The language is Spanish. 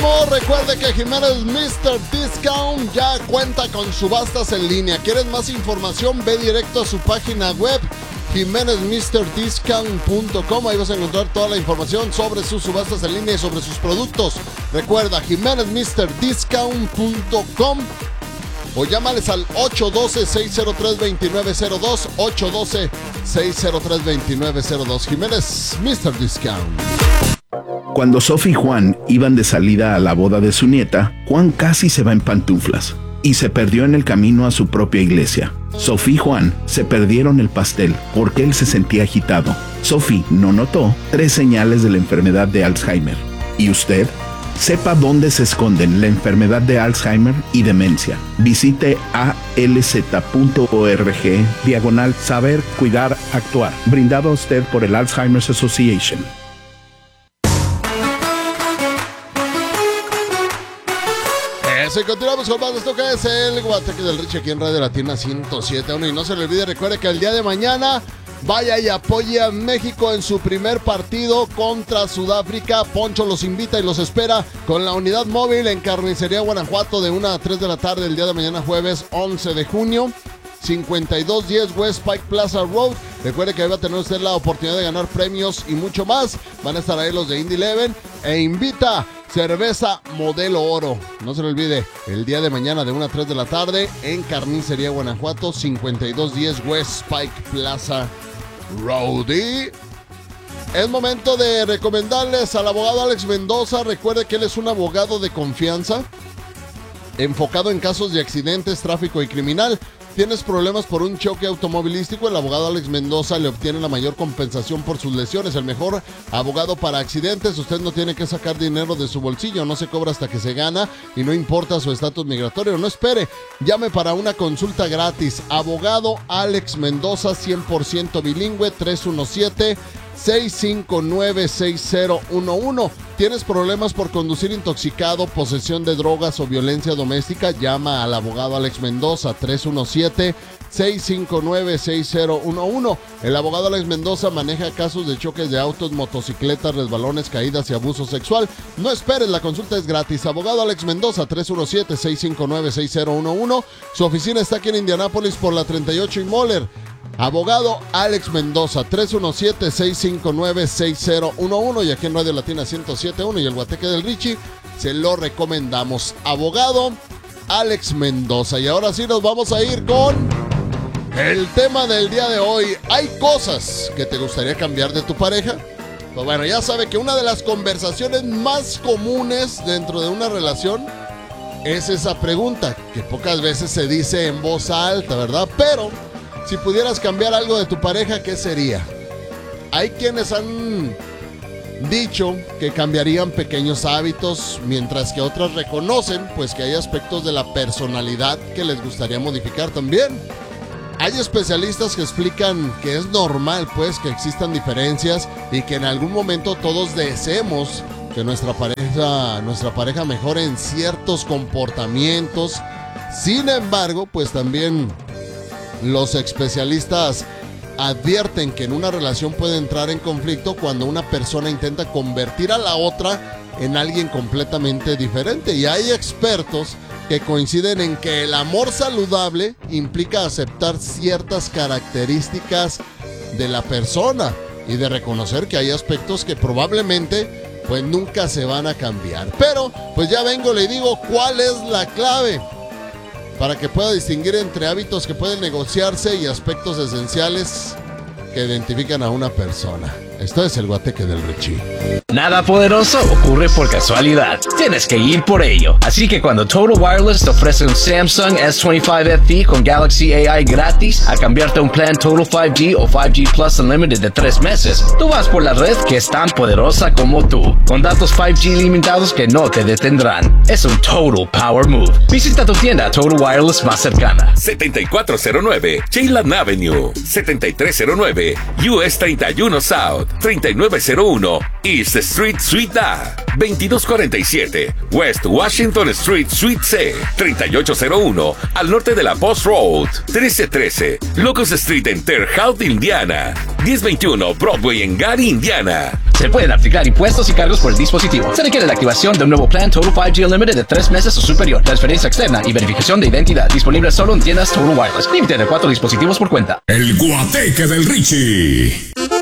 regresamos. Recuerde que Jiménez Mr. Discount ya cuenta con subastas en línea. ¿Quieres más información? Ve directo a su página web jimenezmrdiscount.com. Ahí vas a encontrar toda la información sobre sus subastas en línea y sobre sus productos. Recuerda, jimenezmrdiscount.com o llámales al 812-603-2902, 812-603-2902. Jiménez Mr. Discount. Cuando Sophie y Juan iban de salida a la boda de su nieta, Juan casi se va en pantuflas y se perdió en el camino a su propia iglesia. Sophie y Juan se perdieron el pastel porque él se sentía agitado. Sophie no notó 3 señales de la enfermedad de Alzheimer. ¿Y usted? Sepa dónde se esconden la enfermedad de Alzheimer y demencia. Visite alz.org/saber, cuidar, actuar. Brindado a usted por el Alzheimer's Association. Y continuamos con más de esto que es el Guateque del Richie aquí en Radio Latina 107.1. Y no se le olvide, recuerde que el día de mañana vaya y apoye a México en su primer partido contra Sudáfrica. Poncho los invita y los espera con la unidad móvil en Carnicería Guanajuato de 1 a 3 de la tarde el día de mañana, jueves 11 de junio. 5210 West Pike Plaza Road. Recuerde que ahí va a tener usted la oportunidad de ganar premios y mucho más. Van a estar ahí los de Indy 11 e invita cerveza Modelo Oro. No se le olvide, el día de mañana de 1 a 3 de la tarde en Carnicería Guanajuato, 5210 West Pike Plaza Road. Y es momento de recomendarles al abogado Alex Mendoza. Recuerde que él es un abogado de confianza enfocado en casos de accidentes, tráfico y criminal. ¿Tienes problemas por un choque automovilístico? El abogado Alex Mendoza le obtiene la mayor compensación por sus lesiones. El mejor abogado para accidentes. Usted no tiene que sacar dinero de su bolsillo. No se cobra hasta que se gana y no importa su estatus migratorio. No espere. Llame para una consulta gratis. Abogado Alex Mendoza, 100% bilingüe, 317-659-6011. ¿Tienes problemas por conducir intoxicado, posesión de drogas o violencia doméstica? Llama al abogado Alex Mendoza, 317-659-6011. El abogado Alex Mendoza maneja casos de choques de autos, motocicletas, resbalones, caídas y abuso sexual. No esperes, la consulta es gratis. Abogado Alex Mendoza, 317-659-6011. Su oficina está aquí en Indianápolis por la 38 y Moller. Abogado Alex Mendoza, 317-659-6011. Y aquí en Radio Latina 107.1 y el Guateque del Richie se lo recomendamos. Abogado Alex Mendoza. Y ahora sí nos vamos a ir con el tema del día de hoy. ¿Hay cosas que te gustaría cambiar de tu pareja? Pues bueno, ya sabe que una de las conversaciones más comunes dentro de una relación es esa pregunta, que pocas veces se dice en voz alta, ¿verdad? Pero si pudieras cambiar algo de tu pareja, ¿qué sería? Hay quienes han dicho que cambiarían pequeños hábitos, mientras que otras reconocen pues que hay aspectos de la personalidad que les gustaría modificar también. Hay especialistas que explican que es normal pues que existan diferencias y que en algún momento todos deseemos que nuestra pareja mejore en ciertos comportamientos. Sin embargo, pues también los especialistas advierten que en una relación puede entrar en conflicto cuando una persona intenta convertir a la otra en alguien completamente diferente. Y hay expertos que coinciden en que el amor saludable implica aceptar ciertas características de la persona y de reconocer que hay aspectos que probablemente pues nunca se van a cambiar. Pero pues ya vengo, le digo cuál es la clave para que pueda distinguir entre hábitos que pueden negociarse y aspectos esenciales que identifican a una persona. Esto es el Guateque del Richie. Nada poderoso ocurre por casualidad. Tienes que ir por ello. Así que cuando Total Wireless te ofrece un Samsung S25 FE con Galaxy AI gratis a cambiarte a un plan Total 5G o 5G Plus Unlimited de 3 meses, tú vas por la red que es tan poderosa como tú, con datos 5G limitados que no te detendrán. Es un Total Power Move. Visita tu tienda Total Wireless más cercana. 7409 Cheyland Avenue, 7309 US 31 South, 3901 East Street Suite A, 2247 West Washington Street Suite C, 3801 al norte de la Post Road, 1313 Locust Street en Terre Haute, Indiana, 1021 Broadway en Gary, Indiana. Se pueden aplicar impuestos y cargos por el dispositivo. Se requiere la activación de un nuevo plan Total 5G Unlimited de 3 meses o superior. Transferencia externa y verificación de identidad. Disponible solo en tiendas Total Wireless. Límite de 4 dispositivos por cuenta. El Guateque del Richie.